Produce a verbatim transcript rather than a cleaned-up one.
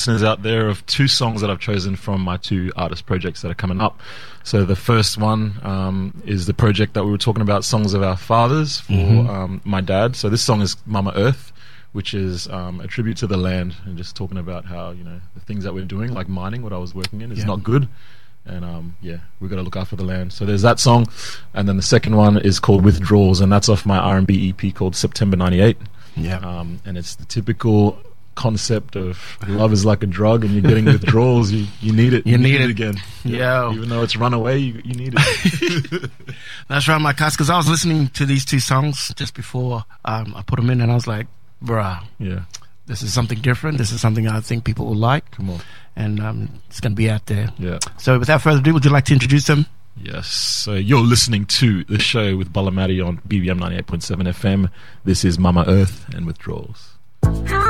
listeners out there of two songs that I've chosen from my two artist projects that are coming up. So the first one um, is the project that we were talking about, Songs of Our Fathers, for Mm-hmm. um, my dad. So this song is Mama Earth, which is um, a tribute to the land and just talking about how, you know, the things that we're doing, like mining, what I was working in, is Yeah. not good. And um, yeah, we've got to look after the land. So there's that song. And then the second one is called Withdrawals, and that's off my R and B E P called September ninety-eight. Yeah. Um, and it's the typical concept of love is like a drug, and you're getting withdrawals. You you need it. You need it. again. Yeah. Even though it's run away, you, you need it. That's right, my cuss, because I was listening to these two songs just before um, I put them in, and I was like, bruh, Yeah. this is something different. This is something I think people will like. Come on. And um, it's going to be out there. Yeah. So without further ado, would you like to introduce them? Yes. So you're listening to the show with Bulamati on B B M ninety-eight point seven F M. This is Mama Earth and Withdrawals.